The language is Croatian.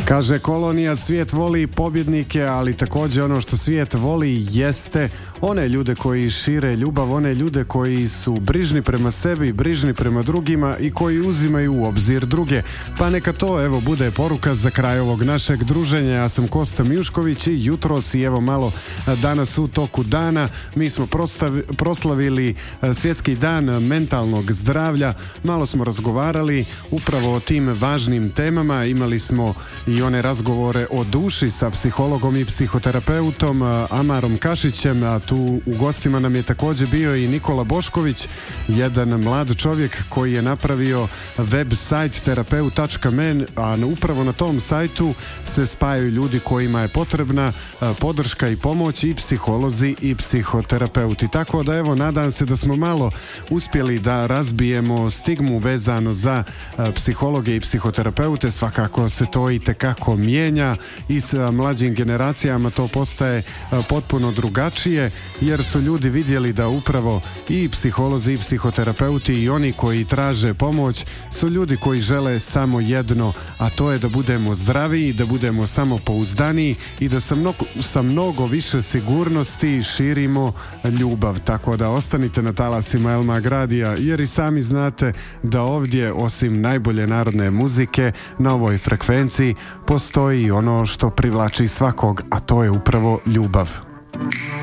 Kaže Kolonija, svijet voli pobjednike, ali također ono što svijet voli jeste one ljude koji šire ljubav, one ljude koji su brižni prema sebi, brižni prema drugima i koji uzimaju u obzir druge. Pa neka to evo bude poruka za kraj ovog našeg druženja. Ja sam Kosta Mijušković i jutros i evo malo danas u toku dana mi smo proslavili svjetski dan mentalnog zdravlja. Malo smo razgovarali upravo o tim važnim temama. Imali smo i one razgovore o duši sa psihologom i psihoterapeutom Amarom Kašićem, a tu u gostima nam je također bio i Nikola Bošković, jedan mlad čovjek koji je napravio web sajt terapeut.men, a upravo na tom sajtu se spajaju ljudi kojima je potrebna podrška i pomoć, i psiholozi i psihoterapeuti. Tako da evo, nadam se da smo malo uspjeli da razbijemo stigmu vezano za psihologe i psihoterapeute. Svakako se to i tekako mijenja i sa mlađim generacijama to postaje potpuno drugačije, jer su ljudi vidjeli da upravo i psiholozi i psihoterapeuti i oni koji traže pomoć su ljudi koji žele samo jedno, a to je da budemo zdraviji, da budemo samopouzdaniji i da sa mnogo više sigurnosti širimo ljubav. Tako da ostanite na talasima El Mag Radija, jer i sami znate da ovdje osim najbolje narodne muzike na ovoj frekvenciji postoji ono što privlači svakog, a to je upravo ljubav.